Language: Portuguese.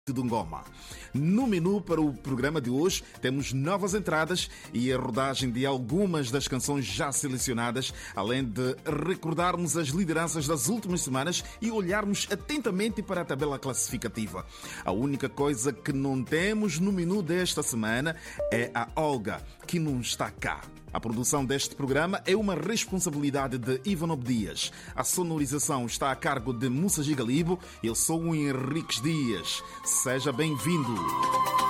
de Ngoma. No menu para o programa de hoje temos novas entradas e a rodagem de algumas das canções já selecionadas, além de recordarmos as lideranças das últimas semanas e olharmos atentamente para a tabela classificativa. A única coisa que não temos no menu desta semana é a Olga, que não está cá. A produção deste programa é uma responsabilidade de Ivan Obdias. A sonorização está a cargo de Mussa Gigalibo. Eu sou o Henriques Dias. Seja bem-vindo.